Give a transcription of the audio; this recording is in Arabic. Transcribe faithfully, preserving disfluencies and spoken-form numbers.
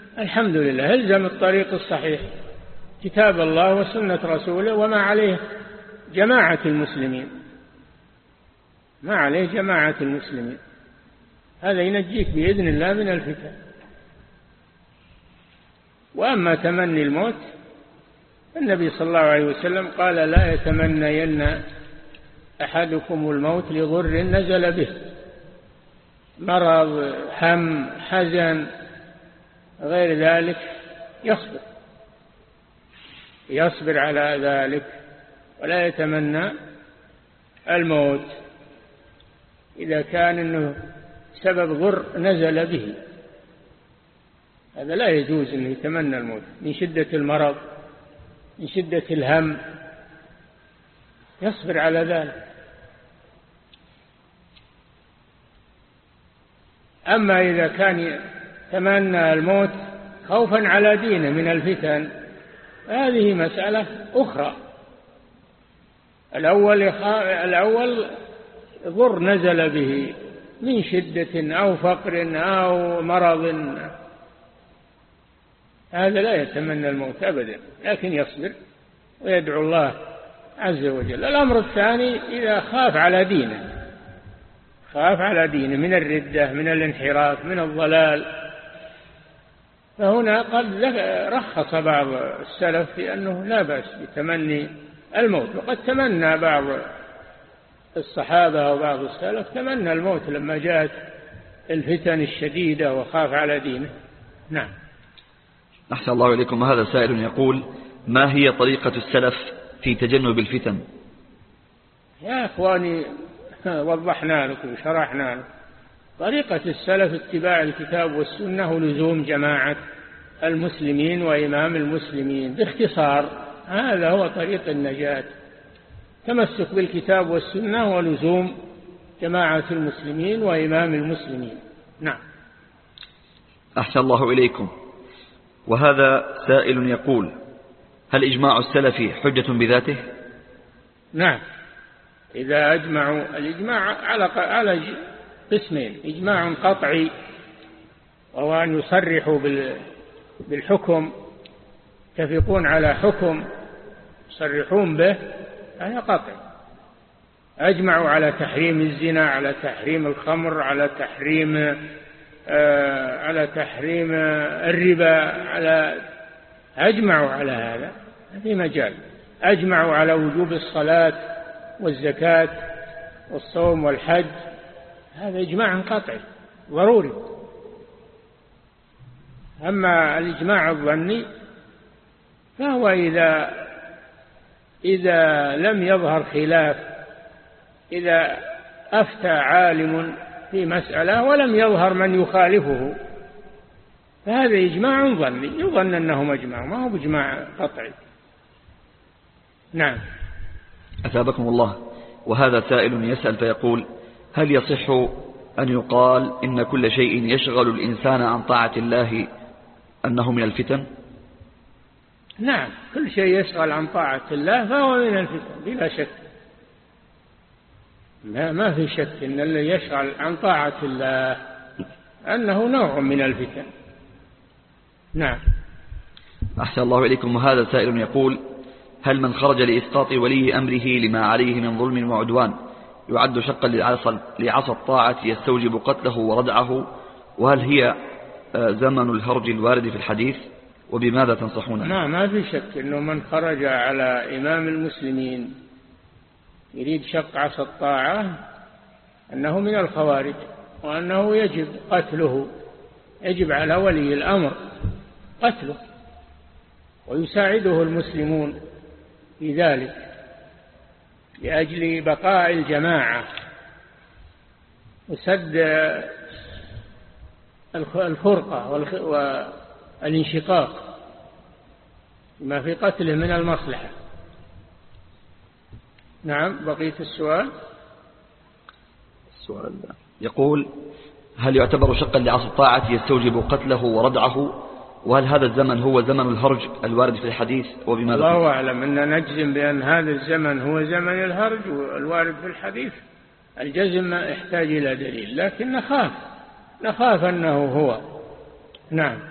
الحمد لله، الزم الطريق الصحيح، كتاب الله وسنة رسوله، وما عليه جماعة المسلمين، ما عليه جماعة المسلمين، هذا ينجيك بإذن الله من الفتن. وأما تمني الموت، النبي صلى الله عليه وسلم قال: لا يتمنين أحدكم الموت لضر نزل به، مرض، هم، حزن، غير ذلك، يصبر يصبر على ذلك، ولا يتمنى الموت إذا كان إنه سبب ضر نزل به، هذا لا يجوز أنه يتمنى الموت من شدة المرض، من شدة الهم، يصبر على ذلك. أما إذا كان يتمنى الموت خوفا على دينه من الفتن، هذه مسألة أخرى. الأول الأول ضر نزل به من شدة أو فقر أو مرض، هذا لا يتمنى الموت أبدا، لكن يصبر ويدعو الله عز وجل. الأمر الثاني إذا خاف على دينه، خاف على دينه من الردة، من الانحراف، من الضلال، فهنا قد رخص بعض السلف في أنه لا بأس بتمني الموت. وقد تمنى بعض الصحابة وبعض السلف تمنى الموت لما جاءت الفتن الشديدة وخاف على دينه. نعم. أحسن الله إليكم. هذا سائل يقول: ما هي طريقة السلف في تجنب الفتن؟ يا أخواني، وضحنا لكم وشرحنا لكم. طريقة السلف اتباع الكتاب والسنة ولزوم جماعة المسلمين وإمام المسلمين، باختصار هذا هو طريق النجاة، تمسك بالكتاب والسنة ولزوم جماعة المسلمين وإمام المسلمين. نعم. أحسن الله إليكم. وهذا سائل يقول: هل إجماع السلف حجة بذاته؟ نعم، إذا أجمعوا. الإجماع على على قسمين: إجماع قطعي وهو أن يصرحوا بالحكم، يتفقون على حكم يصرحون به، هذا قطعي. أجمعوا على تحريم الزنا، على تحريم الخمر، على تحريم آه على تحريم الربا، على أجمعوا على هذا في مجال. أجمعوا على وجوب الصلاة والزكاة والصوم والحج، هذا إجماع قطعي ضروري. أما الإجماع الظني فهو إذا إذا لم يظهر خلاف، إذا أفتى عالم في مسألة ولم يظهر من يخالفه، فهذا إجماع ظني، يظن أنه مجمع، ما هو بإجماع قطعي. نعم. أثابكم الله. وهذا سائل يسأل فيقول: هل يصح أن يقال إن كل شيء يشغل الإنسان عن طاعة الله أنه من الفتن؟ نعم، كل شيء يشغل عن طاعة الله فهو من الفتن بلا شك، ما, ما في شك إن اللي يشغل عن طاعة الله أنه نوع من الفتن. نعم. أحسن الله إليكم. وهذا سائل يقول: هل من خرج لإسقاط ولي أمره لما عليه من ظلم وعدوان يعد شقا لعصى الطاعة يستوجب قتله وردعه؟ وهل هي زمن الهرج الوارد في الحديث؟ وبماذا تنصحون؟ ما ما في شك أنه من خرج على إمام المسلمين يريد شق عصى الطاعة أنه من الخوارج، وأنه يجب قتله، يجب على ولي الأمر قتله، ويساعده المسلمون في ذلك لأجل بقاء الجماعة وسد الفرقة والانشقاق ما في قتله من المصلحة. نعم. بقية السؤال. السؤال يقول: هل يعتبر شقا لعصى الطاعة يستوجب قتله وردعه؟ وهل هذا الزمن هو زمن الهرج الوارد في الحديث؟ وبماذا؟ الله أعلم. أن نجزم بأن هذا الزمن هو زمن الهرج الوارد في الحديث، الجزم ما يحتاج إلى دليل، لكن نخاف نخاف أنه هو. نعم.